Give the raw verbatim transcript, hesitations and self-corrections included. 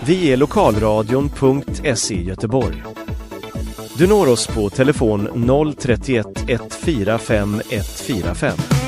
Vi är lokalradion punkt se Göteborg. Du når oss på telefon noll tre ett ett fyra fem ett fyra fem.